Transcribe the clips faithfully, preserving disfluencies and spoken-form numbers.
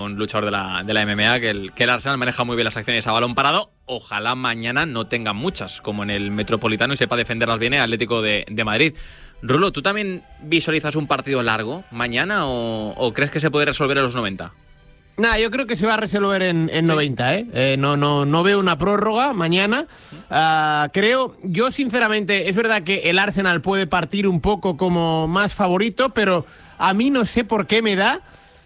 un luchador de la, de la M M A, que el, que el Arsenal maneja muy bien las acciones a balón parado. Ojalá mañana no tengan muchas, como en el Metropolitano, y sepa defenderlas bien el Atlético de, de Madrid. Rulo, ¿tú también visualizas un partido largo mañana o, o crees que se puede resolver a los noventa? Nah, yo creo que se va a resolver en, en sí. noventa, ¿eh? eh no, no, no veo una prórroga mañana. Uh, creo, yo sinceramente, es verdad que el Arsenal puede partir un poco como más favorito, pero a mí no sé por qué me da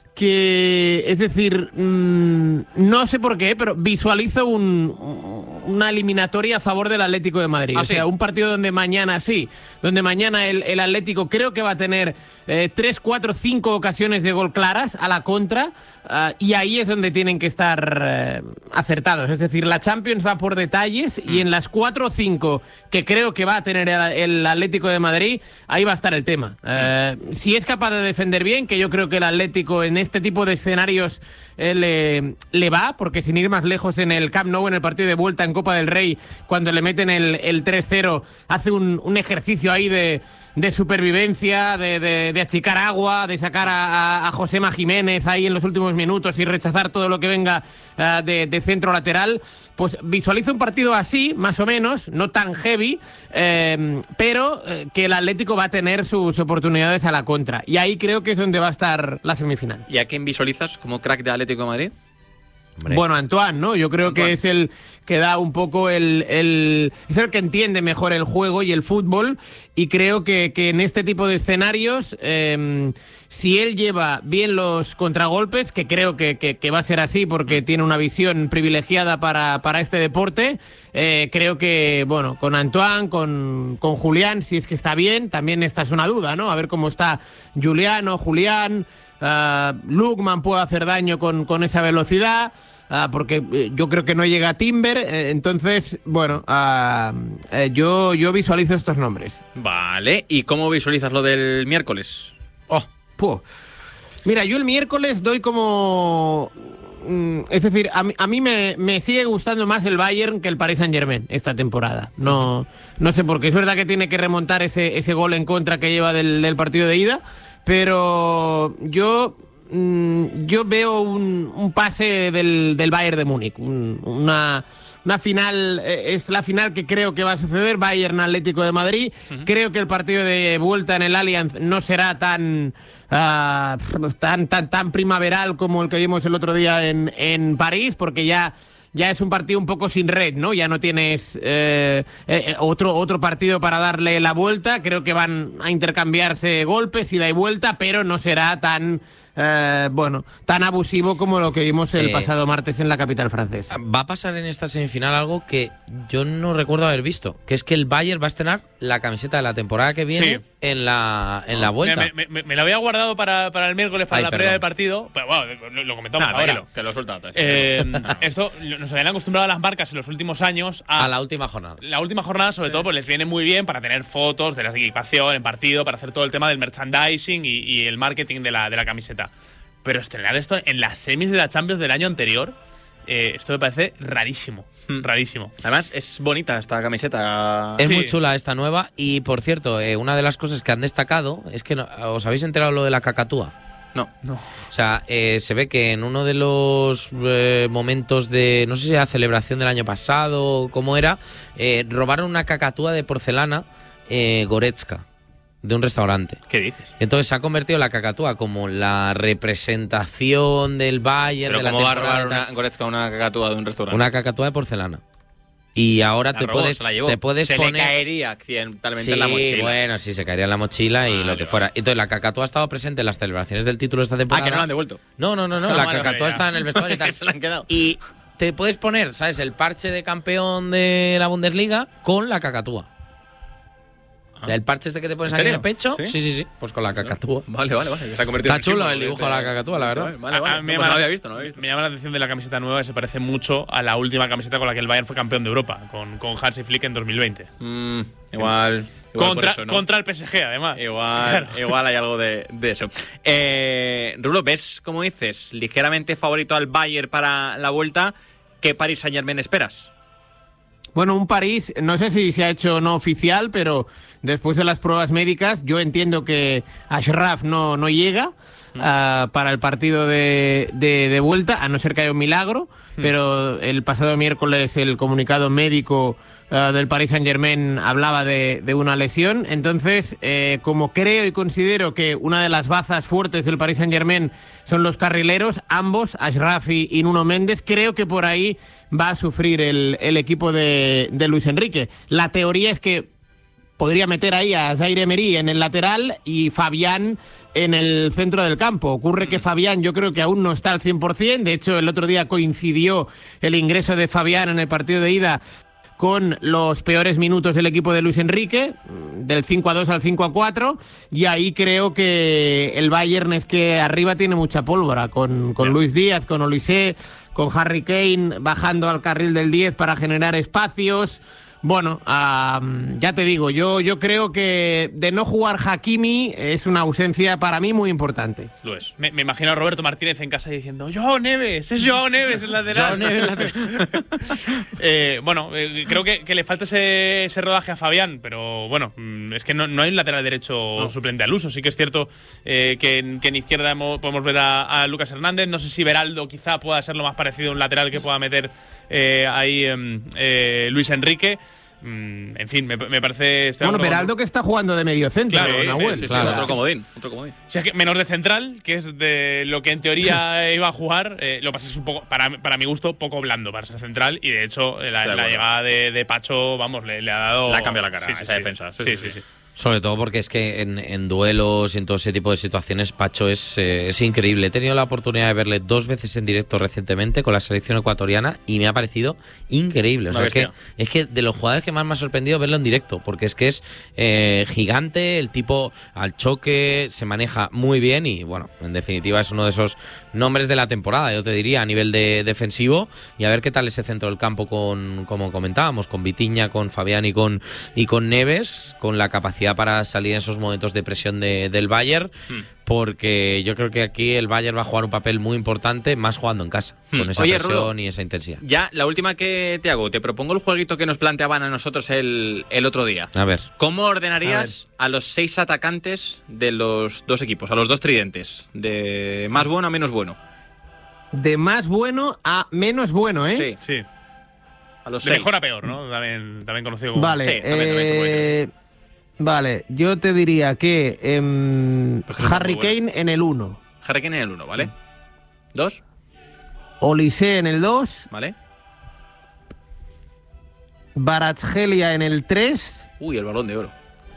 que, es decir, mmm, no sé por qué, pero visualizo un, una eliminatoria a favor del Atlético de Madrid. ¿Ah, o sea, sí? Un partido donde mañana, sí, donde mañana el, el Atlético creo que va a tener eh, tres, cuatro, cinco ocasiones de gol claras a la contra. Uh, y ahí es donde tienen que estar eh, acertados. Es decir, la Champions va por detalles y en las cuatro o cinco que creo que va a tener el, el Atlético de Madrid, ahí va a estar el tema. Uh, si es capaz de defender bien, que yo creo que el Atlético en este tipo de escenarios eh, le, le va, porque sin ir más lejos en el Camp Nou, en el partido de vuelta en Copa del Rey, cuando le meten el, el tres cero, hace un, un ejercicio ahí de... de supervivencia, de, de, de achicar agua, de sacar a, a, a Josema Jiménez ahí en los últimos minutos y rechazar todo lo que venga uh, de, de centro lateral. Pues visualizo un partido así, más o menos, no tan heavy, eh, pero eh, que el Atlético va a tener sus oportunidades a la contra. Y ahí creo que es donde va a estar la semifinal. ¿Y a quién visualizas como crack de Atlético de Madrid? Hombre. Bueno, Antoine, ¿no? Yo creo Antoine. que es el que da un poco el, el... es el que entiende mejor el juego y el fútbol, y creo que, que en este tipo de escenarios, eh, si él lleva bien los contragolpes, que creo que, que, que va a ser así porque tiene una visión privilegiada para, para este deporte, eh, creo que, bueno, con Antoine, con, con Julián, si es que está bien, también esta es una duda, ¿no? A ver cómo está Juliano, Julián... Uh, Lukman puede hacer daño con, con esa velocidad, uh, porque eh, yo creo que no llega a Timber, eh, entonces, bueno, uh, eh, yo, yo visualizo estos nombres. Vale, ¿y cómo visualizas lo del miércoles? Oh, Puh. Mira, yo el miércoles doy como... Mm, es decir, a mí, a mí me, me sigue gustando más el Bayern que el Paris Saint-Germain esta temporada. No, no sé por qué. Es verdad que tiene que remontar ese, ese gol en contra que lleva del, del partido de ida, pero yo mmm, yo veo un, un pase del, del Bayern de Múnich, un, una, una final, eh, es la final que creo que va a suceder, Bayern Atlético de Madrid. Uh-huh. Creo que el partido de vuelta en el Allianz no será tan uh, tan, tan, tan primaveral como el que vimos el otro día en, en París, porque ya... ya es un partido un poco sin red, ¿no? Ya no tienes eh, eh, otro, otro partido para darle la vuelta. Creo que van a intercambiarse golpes, ida y vuelta, pero no será tan, eh, bueno, tan abusivo como lo que vimos el eh, pasado martes en la capital francesa. Va a pasar en esta semifinal algo que yo no recuerdo haber visto, que es que el Bayern va a estrenar la camiseta de la temporada que viene. Sí. En la, en la vuelta. Me, me, me la había guardado para, para el miércoles, para Ay, la previa del partido. Pero bueno, lo, lo comentamos Nada, ahora. Que lo, que lo suelta. Eh, no. Esto nos habían acostumbrado a las marcas en los últimos años a, a la última jornada. La última jornada, sobre sí. todo, pues les viene muy bien para tener fotos de la equipación en partido, para hacer todo el tema del merchandising y, y el marketing de la, de la camiseta. Pero estrenar esto en las semis de la Champions del año anterior, eh, esto me parece rarísimo. Rarísimo. Además, es bonita esta camiseta. Es sí. muy chula esta nueva. Y, por cierto, eh, una de las cosas que han destacado es que no, ¿os habéis enterado lo de la cacatúa? No. No. O sea, eh, se ve que en uno de los eh, momentos de, no sé si era celebración del año pasado o cómo era, eh, robaron una cacatúa de porcelana eh, Goretzka, de un restaurante. ¿Qué dices? Entonces se ha convertido la cacatúa como la representación del Bayern. ¿Pero de la cómo va a temporada? robar una Goretzka una cacatúa de un restaurante? Una cacatúa de porcelana. Y ahora la te robó, puedes, se la llevó. te puedes se poner... le caería accidentalmente sí, en la mochila. bueno, sí, se caería en la mochila vale, y lo que vale. fuera. Entonces la cacatúa ha estado presente en las celebraciones del título esta temporada. Ah, que no la han devuelto. No, no, no, no. Ah, la vale, cacatúa vale, está en el vestuario y tal. Se la han quedado. Y te puedes poner, ¿sabes? El parche de campeón de la Bundesliga con la cacatúa. Ah. El parche este que te pones ¿En aquí serio? en el pecho. ¿Sí? sí, sí, sí. Pues con la cacatúa. Vale, vale, vale. Se ha convertido Está en chulo símbolo el dibujo de de la cacatúa, la verdad. Vale, vale. A, a mí no, me, no lo había visto, no lo había visto. Me llama la atención de la camiseta nueva, se parece mucho a la última camiseta con la que el Bayern fue campeón de Europa, con, con Hansi Flick en dos mil veinte. Mm, igual. igual contra, eso, ¿no? contra el P S G, además. Igual, claro. igual hay algo de, de eso. Eh, Rulo, ¿ves, como dices, ligeramente favorito al Bayern para la vuelta? ¿Qué Paris Saint-Germain esperas? Bueno, un París, no sé si se ha hecho no oficial, pero después de las pruebas médicas, yo entiendo que Ashraf no, no llega. uh, para el partido de, de, de vuelta, a no ser que haya un milagro, mm. pero el pasado miércoles el comunicado médico uh, del Paris Saint-Germain hablaba de, de una lesión. Entonces, eh, como creo y considero que una de las bazas fuertes del Paris Saint-Germain son los carrileros, ambos, Achraf y Nuno Méndez, creo que por ahí va a sufrir el, el equipo de, de Luis Enrique. La teoría es que podría meter ahí a Zaire Emery en el lateral y Fabián en el centro del campo. Ocurre que Fabián yo creo que aún no está al cien por ciento. De hecho, el otro día coincidió el ingreso de Fabián en el partido de ida con los peores minutos del equipo de Luis Enrique, del cinco a dos al cinco a cuatro, y ahí creo que el Bayern es que arriba tiene mucha pólvora, con, con Luis Díaz, con Olise, con Harry Kane bajando al carril del diez para generar espacios. Bueno, uh, ya te digo, yo, yo creo que de no jugar Hakimi es una ausencia para mí muy importante. Lo es. Me, me imagino a Roberto Martínez en casa diciendo ¡Joao Neves! ¡Es Joao Neves el lateral! Joao Neves lateral. eh, bueno, eh, creo que, que le falta ese, ese rodaje a Fabián, pero bueno, es que no, no hay un lateral derecho no. suplente al uso. Sí que es cierto eh, que, en, que en izquierda hemos, podemos ver a, a Lucas Hernández. No sé si Beraldo quizá pueda ser lo más parecido a un lateral que pueda meter eh, ahí eh, eh, Luis Enrique. En fin, me, me parece... Bueno, Beraldo que está jugando de medio centro, claro, Nahuel. Sí, sí, claro. Otro comodín, otro comodín. O sea, que menos de central, que es de lo que en teoría iba a jugar, eh, lo que pasa es un poco, para, para mi gusto, poco blando para ser central, y de hecho la, sí, la bueno. llegada de, de Pacho, vamos, le, le ha dado... Le ha cambiado la cara sí, a sí, esa sí. defensa. Sí, sí, sí. sí. Sobre todo porque es que en, en duelos y en todo ese tipo de situaciones Pacho es, eh, es increíble. He tenido la oportunidad de verle dos veces en directo recientemente con la selección ecuatoriana y me ha parecido increíble. O sea, es, que, es que de los jugadores que más me ha sorprendido verlo en directo, porque es que es eh, gigante, el tipo al choque se maneja muy bien y bueno, en definitiva es uno de esos nombres de la temporada, yo te diría, a nivel de defensivo, y a ver qué tal ese centro del campo con, como comentábamos, con Vitinha, con Fabián y con, y con Neves, con la capacidad para salir en esos momentos de presión de, del Bayern, hmm. porque yo creo que aquí el Bayern va a jugar un papel muy importante, más jugando en casa, hmm. con esa Oye, presión Rulo, y esa intensidad. Ya, la última que te hago, te propongo el jueguito que nos planteaban a nosotros el, el otro día. A ver. ¿Cómo ordenarías a, a los seis atacantes de los dos equipos, a los dos tridentes? De más bueno a menos bueno. De más bueno a menos bueno, ¿eh? Sí, sí. A los de seis. mejor a peor, ¿no? También, también conocido como... Vale, sí, también, eh, también se puede decir. Vale, yo te diría que eh, Harry Kane bueno. en el uno. Harry Kane en el uno, ¿vale? ¿Dos? Olise en el dos. ¿Vale? Kvaratskhelia en el tres. Uy, el Balón de Oro.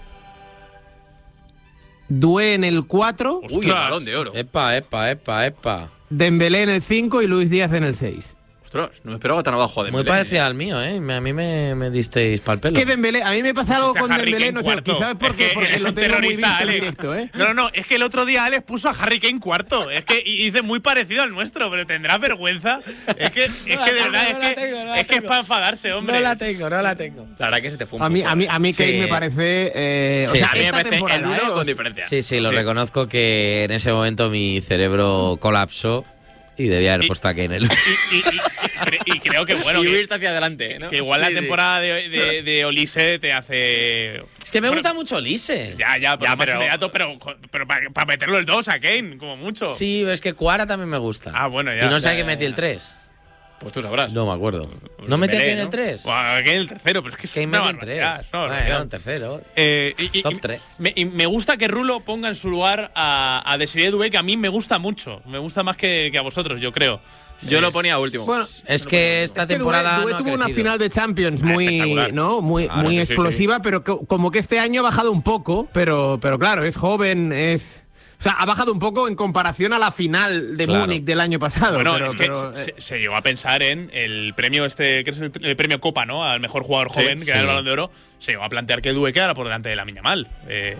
Doué en el cuatro. Uy, el Balón de Oro. Epa, epa, epa, epa. Dembélé en el cinco y Luis Díaz en el seis. Ostras, no me esperaba tan abajo de Muy parecido al mío, ¿eh? A mí me, me disteis pa'l pelo. Es que Dembélé, a mí me pasa algo pues con Dembélé, no sé, ¿sabes por qué? Es que porque eres lo un tengo muy visto terrorista, en Alex. directo, ¿eh? No, no, no, es que el otro día Alex puso a Harry Kane cuarto. Es que y dice muy parecido al nuestro, pero tendrá vergüenza. Es que, es que de verdad, es que, tengo, no es, que es para enfadarse, hombre. No la tengo, no la tengo. La verdad que se te fue un a mí, poco. A mí, a mí Kane sí. me parece... Eh, sí, o sea, a mí me parece el uno ¿eh? con diferencia. Sí, sí, lo sí. reconozco que en ese momento mi cerebro colapsó. Y debía haber y, puesto aquí en el... Y, y, y, y creo que bueno... Y que, irte hacia adelante, ¿no? Que igual sí, la temporada sí. de, de, de Olise te hace... Es que me gusta pero, mucho Olise. Ya, ya, pero, ya, pero, inmediato, pero, pero para, para meterlo el dos a Kane, como mucho. Sí, pero es que Cuara también me gusta. Ah, bueno, ya. Y no sé ya, a qué metí el tres. Pues tú sabrás. No me acuerdo. ¿No metí aquí en el tres? Bueno, aquí en el tercero, pero es que es una barbaridad. No, bueno, en tercero. Eh, y, y, Top tres. Me, y me gusta que Rulo ponga en su lugar a, a Desiré Doué, que a mí me gusta mucho. Me gusta más que, que a vosotros, yo creo. Yo lo ponía último. Bueno, es que esta es que temporada Doué, Doué no tuvo ha una final de Champions muy, ah, ¿no? muy, claro, muy sí, explosiva, sí, sí. pero que, como que este año ha bajado un poco, pero, pero claro, es joven, es... O sea, ha bajado un poco en comparación a la final de claro. Múnich del año pasado. Bueno, pero, es que pero, se, eh. se llegó a pensar en el premio este, que es el, el premio Copa, ¿no? Al mejor jugador joven, sí, que era sí. el Balón de Oro. Se llegó a plantear que Doué quedara por delante de la Yamal. Eh,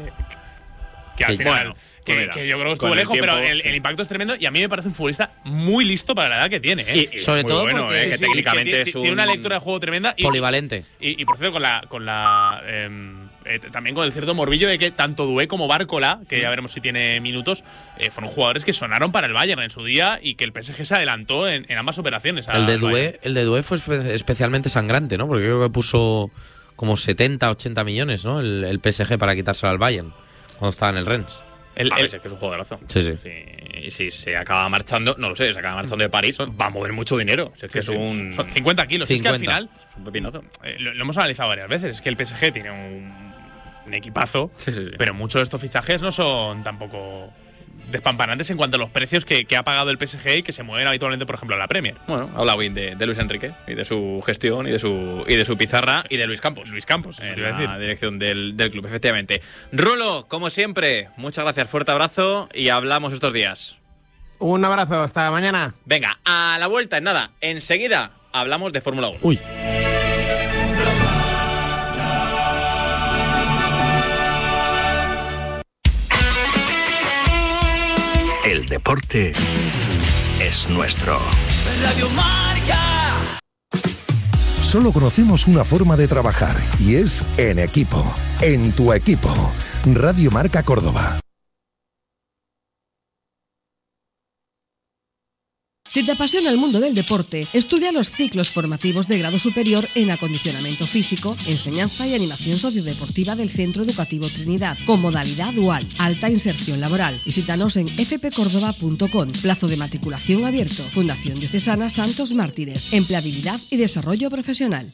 que al sí, final... bueno. Que, que yo creo que estuvo Con el lejos, tiempo, pero el, sí. el impacto es tremendo y a mí me parece un futbolista muy listo para la edad que tiene. ¿eh? Y, y sobre muy todo bueno, porque eh, que sí, técnicamente que es tiene, un... tiene una lectura de juego tremenda. Y, polivalente. Y, y por cierto, con la, con la eh, eh, también con el cierto morbillo de que tanto Doué como Bárcola, que ya veremos si tiene minutos, eh, fueron jugadores que sonaron para el Bayern en su día y que el P S G se adelantó en, en ambas operaciones. El de Doué, el de Doué fue especialmente sangrante, ¿no? Porque creo que puso como setenta, ochenta millones, ¿no? El, el P S G para quitárselo al Bayern cuando estaba en el Rennes. El, a el, ver, es que es un jugadorazo. Sí, sí. Y si se acaba marchando, no lo sé, se acaba marchando de París, va a mover mucho dinero. Es que sí, es un. son cincuenta kilos. cincuenta. Es que al final. Es un pepinazo. Eh, lo, lo hemos analizado varias veces. Es que el P S G tiene un, un equipazo, Sí, sí, sí. pero muchos de estos fichajes no son tampoco despampanantes en cuanto a los precios que, que ha pagado el P S G y que se mueven habitualmente, por ejemplo, en la Premier. Bueno, habla bien de, de Luis Enrique y de su gestión y de su y de su pizarra y de Luis Campos. Luis Campos, eso en te iba a la decir. dirección del, del club, efectivamente. Rulo, como siempre, muchas gracias, fuerte abrazo y hablamos estos días. Un abrazo, hasta mañana. Venga, a la vuelta, en nada, enseguida hablamos de Fórmula uno. Uy. El deporte es nuestro. Radio Marca. Solo conocemos una forma de trabajar y es en equipo. En tu equipo. Radio Marca Córdoba. Si te apasiona el mundo del deporte, estudia los ciclos formativos de grado superior en acondicionamiento físico, enseñanza y animación sociodeportiva del Centro Educativo Trinidad, con modalidad dual, alta inserción laboral. Visítanos en f p córdoba punto com, plazo de matriculación abierto, Fundación Diocesana Santos Mártires, empleabilidad y desarrollo profesional.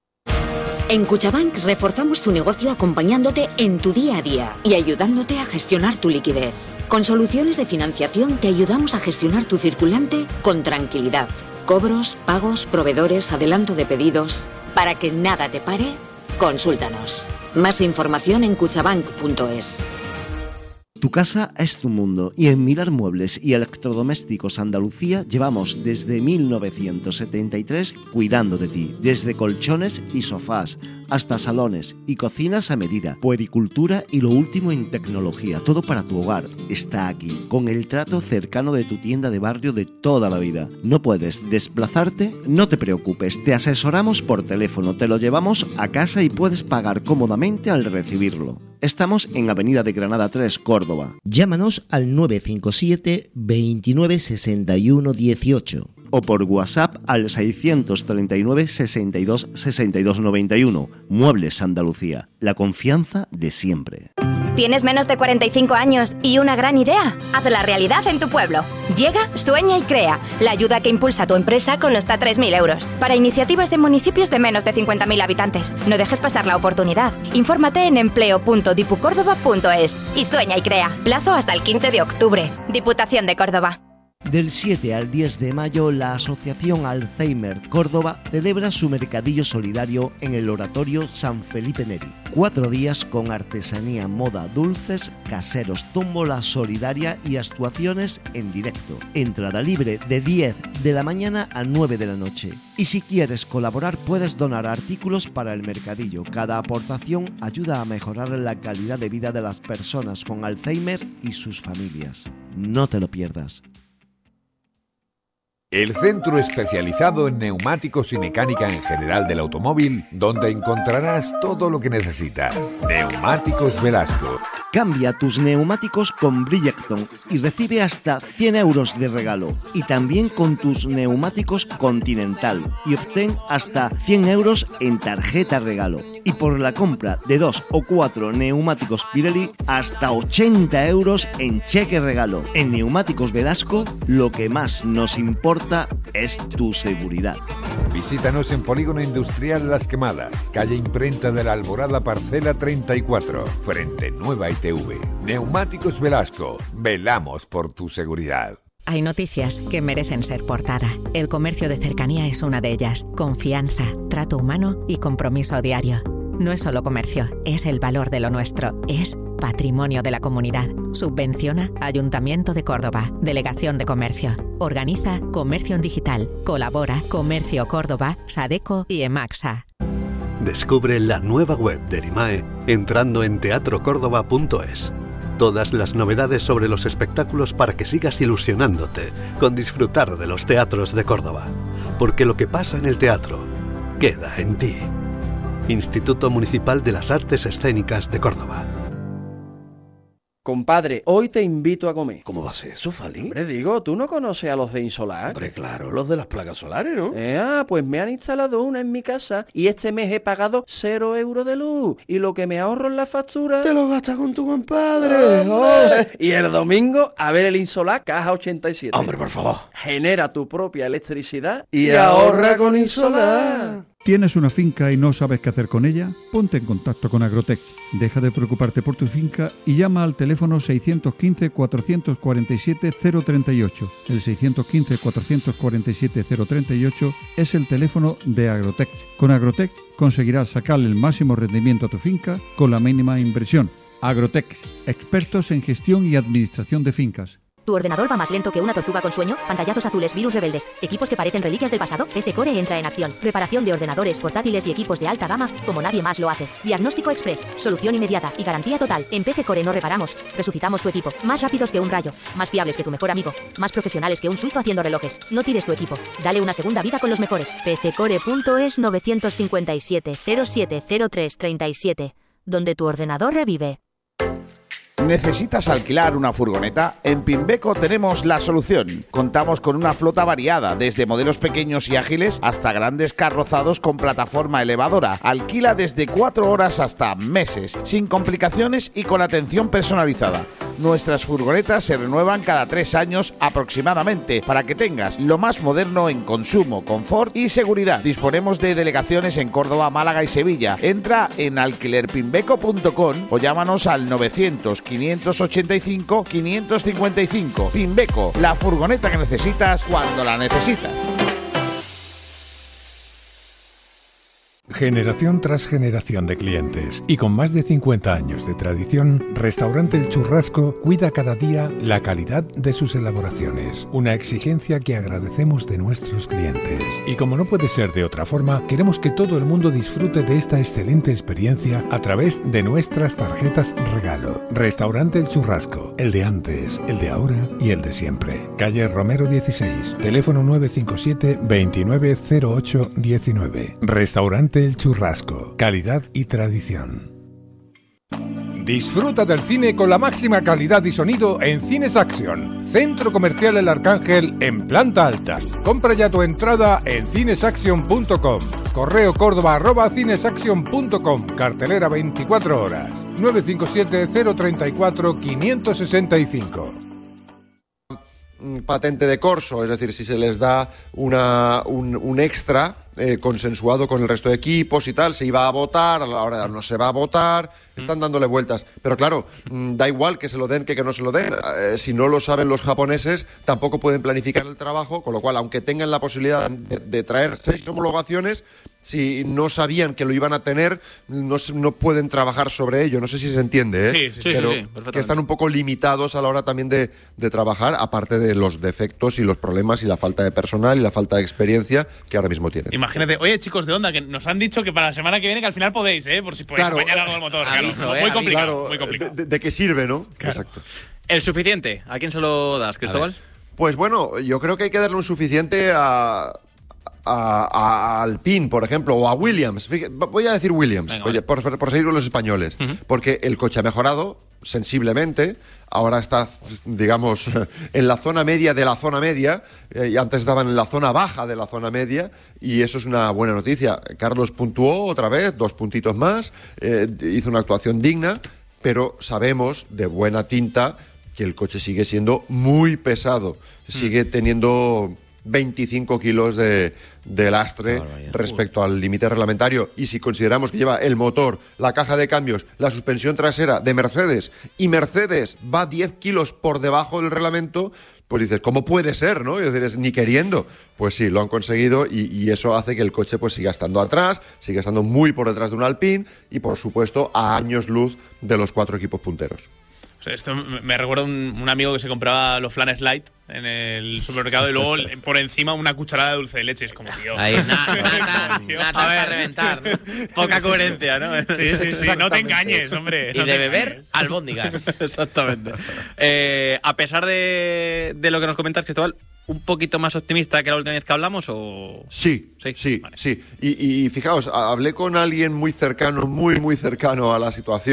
En Cuchabank reforzamos tu negocio acompañándote en tu día a día y ayudándote a gestionar tu liquidez. Con soluciones de financiación te ayudamos a gestionar tu circulante con tranquilidad. Cobros, pagos, proveedores, adelanto de pedidos. Para que nada te pare, consúltanos. Más información en cuchabank punto es. Tu casa es tu mundo y en Mirar Muebles y Electrodomésticos Andalucía llevamos desde mil novecientos setenta y tres cuidando de ti, desde colchones y sofás hasta salones y cocinas a medida, puericultura y lo último en tecnología, todo para tu hogar está aquí, con el trato cercano de tu tienda de barrio de toda la vida. ¿No puedes desplazarte? No te preocupes, te asesoramos por teléfono, te lo llevamos a casa y puedes pagar cómodamente al recibirlo. Estamos en Avenida de Granada tres, Córdoba. Llámanos al nueve cinco siete, veintinueve, sesenta y uno, dieciocho. O por WhatsApp al seiscientos treinta y nueve, sesenta y dos, sesenta y dos noventa y uno. Muebles Andalucía, la confianza de siempre. ¿Tienes menos de cuarenta y cinco años y una gran idea? Hazla realidad en tu pueblo. Llega, sueña y crea. La ayuda que impulsa tu empresa con hasta tres mil euros. Para iniciativas de municipios de menos de cincuenta mil habitantes. No dejes pasar la oportunidad. Infórmate en empleo punto dipucórdoba punto es y sueña y crea. Plazo hasta el quince de octubre. Diputación de Córdoba. Del siete al diez de mayo, la Asociación Alzheimer Córdoba celebra su mercadillo solidario en el Oratorio San Felipe Neri. Cuatro días con artesanía, moda, dulces, caseros, tómbola solidaria y actuaciones en directo. Entrada libre de diez de la mañana a nueve de la noche. Y si quieres colaborar, puedes donar artículos para el mercadillo. Cada aportación ayuda a mejorar la calidad de vida de las personas con Alzheimer y sus familias. No te lo pierdas. El centro especializado en neumáticos y mecánica en general del automóvil, donde encontrarás todo lo que necesitas. Neumáticos Velasco. Cambia tus neumáticos con Bridgestone y recibe hasta cien euros de regalo. Y también con tus neumáticos Continental y obtén hasta cien euros en tarjeta regalo. Y por la compra de dos o cuatro neumáticos Pirelli, hasta ochenta euros en cheque regalo. En Neumáticos Velasco, lo que más nos importa es tu seguridad. Visítanos en Polígono Industrial Las Quemadas, calle Imprenta de la Alborada, parcela treinta y cuatro, frente Nueva I T V. Neumáticos Velasco, velamos por tu seguridad. Hay noticias que merecen ser portada. El comercio de cercanía es una de ellas. Confianza, trato humano y compromiso diario. No es solo comercio, es el valor de lo nuestro. Es patrimonio de la comunidad. Subvenciona Ayuntamiento de Córdoba, Delegación de Comercio. Organiza Comercio en Digital. Colabora Comercio Córdoba, Sadeco y Emaxa. Descubre la nueva web de Erimae entrando en teatro córdoba punto es. Todas las novedades sobre los espectáculos para que sigas ilusionándote con disfrutar de los teatros de Córdoba. Porque lo que pasa en el teatro queda en ti. Instituto Municipal de las Artes Escénicas de Córdoba. Compadre, hoy te invito a comer. ¿Cómo va a ser eso, Fali? Hombre, digo, ¿tú no conoces a los de Insolar? Hombre, claro, los de las placas solares, ¿no? Eh, ah, pues me han instalado una en mi casa y este mes he pagado cero euros de luz. Y lo que me ahorro en la factura... ¡Te lo gastas con tu compadre! ¡Oh! Y el domingo, a ver el Insolar Caja ochenta y siete. Hombre, por favor. Genera tu propia electricidad y, y ahorra con Insolar. ¿Tienes una finca y no sabes qué hacer con ella? Ponte en contacto con Agrotech. Deja de preocuparte por tu finca y llama al teléfono seiscientos quince, cuatrocientos cuarenta y siete, cero treinta y ocho. El seiscientos quince, cuatrocientos cuarenta y siete, cero treinta y ocho es el teléfono de Agrotech. Con Agrotech conseguirás sacarle el máximo rendimiento a tu finca con la mínima inversión. Agrotech, expertos en gestión y administración de fincas. ¿Tu ordenador va más lento que una tortuga con sueño? Pantallazos azules, virus rebeldes, equipos que parecen reliquias del pasado. P C Core entra en acción. Reparación de ordenadores, portátiles y equipos de alta gama como nadie más lo hace. Diagnóstico express, solución inmediata y garantía total. En P C Core no reparamos, resucitamos tu equipo. Más rápidos que un rayo, más fiables que tu mejor amigo, más profesionales que un suizo haciendo relojes. No tires tu equipo, dale una segunda vida con los mejores. P C Core punto es nueve cinco siete, cero siete cero tres tres siete, donde tu ordenador revive. ¿Necesitas alquilar una furgoneta? En Pimbeco tenemos la solución. Contamos con una flota variada, desde modelos pequeños y ágiles hasta grandes carrozados con plataforma elevadora. Alquila desde cuatro horas hasta meses, sin complicaciones y con atención personalizada. Nuestras furgonetas se renuevan cada tres años aproximadamente, para que tengas lo más moderno en consumo, confort y seguridad. Disponemos de delegaciones en Córdoba, Málaga y Sevilla. Entra en alquiler pimbeco punto com o llámanos al novecientos, quinientos ochenta y cinco, quinientos cincuenta y cinco. Pimbeco, la furgoneta que necesitas cuando la necesitas. Generación tras generación de clientes y con más de cincuenta años de tradición, Restaurante El Churrasco cuida cada día la calidad de sus elaboraciones, una exigencia que agradecemos de nuestros clientes. Y como no puede ser de otra forma, queremos que todo el mundo disfrute de esta excelente experiencia a través de nuestras tarjetas regalo. Restaurante El Churrasco, el de antes, el de ahora y el de siempre. Calle Romero dieciséis, teléfono nueve cinco siete, veintinueve cero ocho diecinueve. Restaurante El Churrasco, calidad y tradición. Disfruta del cine con la máxima calidad y sonido en Cines Action, Centro Comercial El Arcángel en planta alta. Compra ya tu entrada en cinesaction punto com. Correo Córdoba arroba cinesaction punto com. Cartelera veinticuatro horas. nueve cinco siete, cero tres cuatro, cinco seis cinco. Patente de corso, es decir, si se les da una, un, un extra eh, consensuado con el resto de equipos y tal, se iba a votar, a la hora no se va a votar, están dándole vueltas. Pero claro, da igual que se lo den que que no se lo den. Eh, si no lo saben los japoneses, tampoco pueden planificar el trabajo, con lo cual, aunque tengan la posibilidad de, de traer seis homologaciones, si no sabían que lo iban a tener, no, no pueden trabajar sobre ello. No sé si se entiende, ¿eh? Sí, sí, Pero sí, sí, que están un poco limitados a la hora también de, de trabajar, aparte de los defectos y los problemas y la falta de personal y la falta de experiencia que ahora mismo tienen. Imagínate, oye, chicos de Honda, que nos han dicho que para la semana que viene que al final podéis, ¿eh? Por si podéis Claro, acompañar algo del motor. aviso, claro, eh, muy aviso. complicado, Claro, muy complicado. de, de qué sirve, ¿no? Claro. Exacto. El suficiente, ¿a quién se lo das, Cristóbal? Pues bueno, yo creo que hay que darle un suficiente a, a, a Alpine, por ejemplo, o a Williams. Fíjate, voy a decir Williams, Venga, oye, por, por seguir con los españoles, Uh-huh. porque el coche ha mejorado sensiblemente. Ahora está, digamos, en la zona media de la zona media, eh, y antes estaban en la zona baja de la zona media, y eso es una buena noticia. Carlos puntuó otra vez, dos puntitos más, eh, hizo una actuación digna, pero sabemos de buena tinta que el coche sigue siendo muy pesado, sigue teniendo veinticinco kilos de, de lastre respecto al límite reglamentario. Y si consideramos que lleva el motor, la caja de cambios, la suspensión trasera de Mercedes, y Mercedes va diez kilos por debajo del reglamento, pues dices, ¿cómo puede ser, no? Es decir, es ni queriendo. Pues sí, lo han conseguido, y, y eso hace que el coche pues siga estando atrás, siga estando muy por detrás de un Alpine y, por supuesto, a años luz de los cuatro equipos punteros. O sea, esto me me recuerda a un, un amigo que se compraba los flanes light en el supermercado y luego por encima una cucharada de dulce de leche. Es como, tío. Ahí, nada, nada, nada para reventar, ¿no? Poca coherencia, ¿no? Sí, sí, sí. No te engañes, hombre. Y no de te beber engañes. albóndigas. Exactamente. Eh, a pesar de, de lo que nos comentas, Cristóbal, ¿un poquito más optimista que la última vez que hablamos o...? Sí, sí, sí. Vale. sí. Y, y fijaos, hablé con alguien muy cercano, muy, muy cercano a la situación,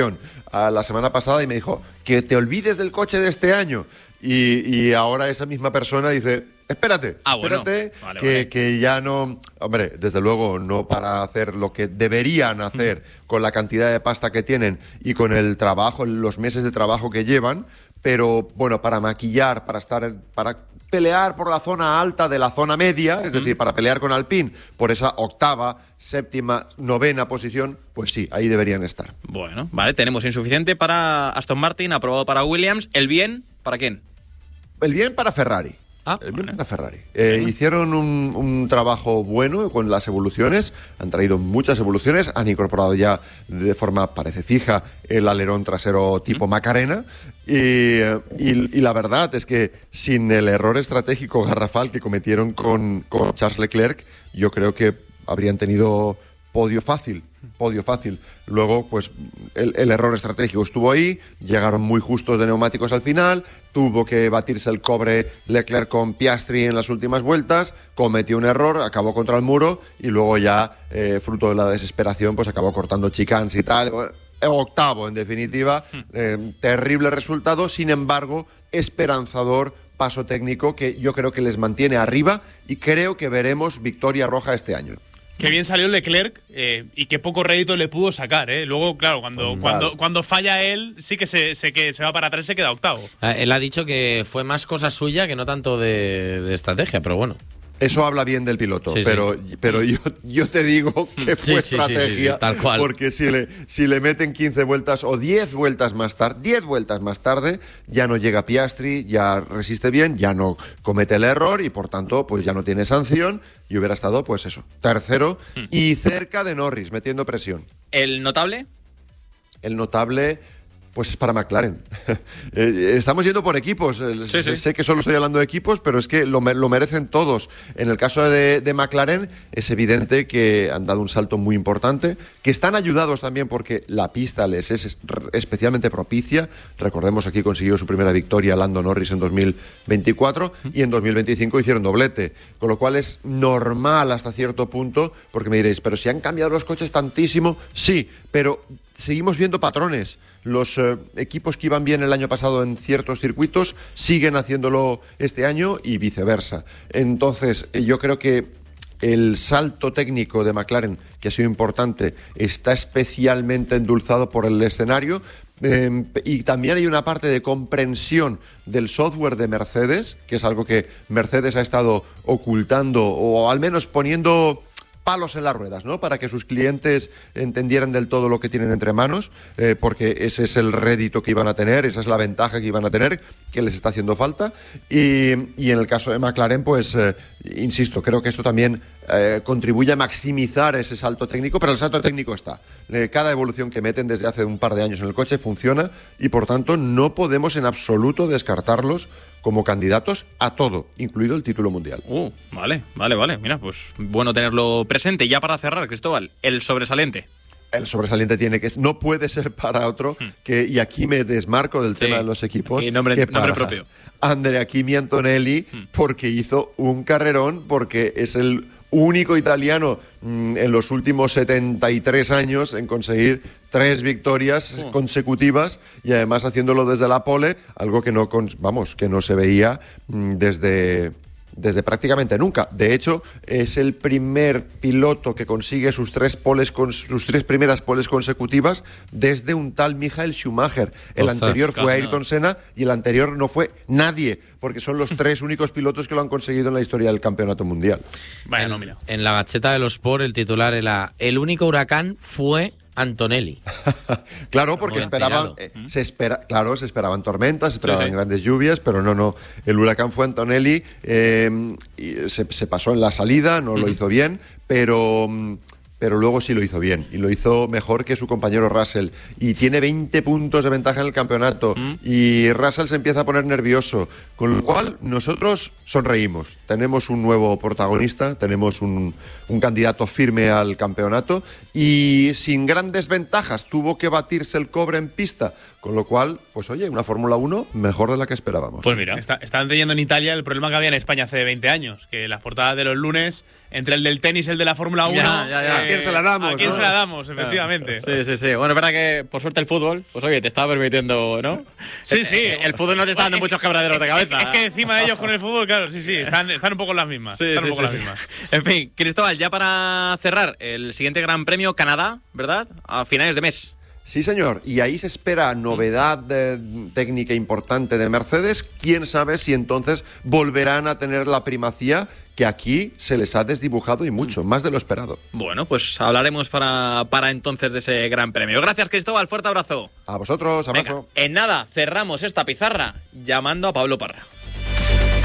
a la semana pasada y me dijo que te olvides del coche de este año. Y, y ahora esa misma persona dice, espérate, ah, bueno. espérate, vale, que, vale. que ya no... Hombre, desde luego, no para hacer lo que deberían hacer mm. con la cantidad de pasta que tienen y con el trabajo, los meses de trabajo que llevan, pero bueno, para maquillar, para estar, para pelear por la zona alta de la zona media, es mm. decir, para pelear con Alpine por esa octava, séptima, novena posición, pues sí, ahí deberían estar. Bueno, vale, tenemos insuficiente para Aston Martin, aprobado para Williams, el bien, ¿para quién? El bien para Ferrari. Ah, el bien vale. para Ferrari. Eh, hicieron un, un trabajo bueno con las evoluciones, han traído muchas evoluciones, han incorporado ya de forma, parece fija, el alerón trasero tipo Macarena y, y, y la verdad es que sin el error estratégico garrafal que cometieron con, con Charles Leclerc, yo creo que habrían tenido podio fácil, podio fácil. Luego, pues, el, el error estratégico estuvo ahí, llegaron muy justos de neumáticos al final, tuvo que batirse el cobre Leclerc con Piastri en las últimas vueltas, cometió un error, acabó contra el muro y luego ya, eh, fruto de la desesperación, pues acabó cortando chicanes y tal. Octavo, en definitiva, eh, terrible resultado, sin embargo, esperanzador paso técnico que yo creo que les mantiene arriba y creo que veremos victoria roja este año. Qué bien salió Leclerc eh, y qué poco rédito le pudo sacar. Eh. Luego, claro, cuando, Vale. cuando, cuando falla él, sí que se, se, que se va para atrás y se queda octavo. Él ha dicho que fue más cosa suya que no tanto de, de estrategia, pero bueno. Eso habla bien del piloto, Sí, pero, sí. pero yo, yo te digo que fue Sí, sí, sí, estrategia, sí, sí, tal cual. porque si le, si le meten quince vueltas o diez vueltas más tarde, diez vueltas más tarde, ya no llega Piastri, ya resiste bien, ya no comete el error y por tanto pues ya no tiene sanción y hubiera estado pues eso, tercero y cerca de Norris, metiendo presión. ¿El notable? El notable... Pues es para McLaren. eh, estamos yendo por equipos. Sí, sí. Sé que solo estoy hablando de equipos, pero es que lo, lo merecen todos. En el caso de, de McLaren, es evidente que han dado un salto muy importante, que están ayudados también porque la pista les es especialmente propicia. Recordemos, aquí consiguió su primera victoria Lando Norris en dos mil veinticuatro y en dos mil veinticinco hicieron doblete. Con lo cual es normal hasta cierto punto, porque me diréis, pero si han cambiado los coches tantísimo, sí, pero seguimos viendo patrones. Los eh, equipos que iban bien el año pasado en ciertos circuitos siguen haciéndolo este año y viceversa. Entonces, eh, yo creo que el salto técnico de McLaren, que ha sido importante, está especialmente endulzado por el escenario. Eh, y también hay una parte de comprensión del software de Mercedes, que es algo que Mercedes ha estado ocultando o al menos poniendo palos en las ruedas, ¿no? Para que sus clientes entendieran del todo lo que tienen entre manos, eh, porque ese es el rédito que iban a tener, esa es la ventaja que iban a tener, que les está haciendo falta. Y, y en el caso de McLaren, pues, eh, insisto, creo que esto también eh, contribuye a maximizar ese salto técnico, pero el salto técnico está. Eh, cada evolución que meten desde hace un par de años en el coche funciona y, por tanto, no podemos en absoluto descartarlos como candidatos a todo, incluido el título mundial. Uh, vale, vale, vale. Mira, pues bueno tenerlo presente. Ya para cerrar, Cristóbal, el sobresaliente. El sobresaliente tiene que no puede ser para otro que, y aquí me desmarco del Sí. tema de los equipos, Y nombre- que nombre para propio. Andrea Kimi Antonelli, porque hizo un carrerón, porque es el único italiano mm, en los últimos setenta y tres años en conseguir tres victorias Oh. consecutivas y además haciéndolo desde la pole, algo que no cons- vamos, que no se veía mm, desde desde prácticamente nunca. De hecho, es el primer piloto que consigue sus tres poles con sus tres primeras poles consecutivas desde un tal Michael Schumacher. El Ostras, anterior casi fue nada. Ayrton Senna y el anterior no fue nadie, porque son los tres únicos pilotos que lo han conseguido en la historia del campeonato mundial. Vaya, en, no, mira. en la gacheta de los Sport, el titular era: el único huracán fue Antonelli. Claro, porque Muy esperaban, atinado. eh, se espera, claro, se esperaban tormentas, se esperaban Sí, sí. grandes lluvias, pero no, no. El huracán fue Antonelli, eh, y se, se pasó en la salida, no lo hizo bien, pero, mm, pero luego sí lo hizo bien y lo hizo mejor que su compañero Russell. Y tiene veinte puntos de ventaja en el campeonato y Russell se empieza a poner nervioso, con lo cual nosotros sonreímos. Tenemos un nuevo protagonista, tenemos un, un candidato firme al campeonato y sin grandes ventajas tuvo que batirse el cobre en pista, con lo cual, pues oye, una Fórmula uno mejor de la que esperábamos. Pues mira. Está, están teniendo en Italia el problema que había en España hace veinte años, que las portadas de los lunes, entre el del tenis y el de la Fórmula uno, Ya, ya, ya. quién se la damos? ¿A quién ¿no? se la damos, efectivamente? Sí, sí, sí. Bueno, es verdad que por suerte el fútbol, pues oye, te está permitiendo, ¿no? Sí, sí. El, el fútbol no te está dando muchos quebraderos de cabeza. Es que encima de ellos con el fútbol, claro, sí, sí, están, están un poco en las mismas. Sí, están sí, un poco sí, en las sí. mismas. En fin, Cristóbal, ya para cerrar, el siguiente Gran Premio, Canadá, ¿verdad? A finales de mes. Sí, señor. Y ahí se espera novedad de, técnica importante de Mercedes. Quién sabe si entonces volverán a tener la primacía que aquí se les ha desdibujado y mucho, más de lo esperado. Bueno, pues hablaremos para, para entonces de ese Gran Premio. Gracias, Cristóbal. Fuerte abrazo. A vosotros, abrazo. Venga, en nada, cerramos esta pizarra llamando a Pablo Parra.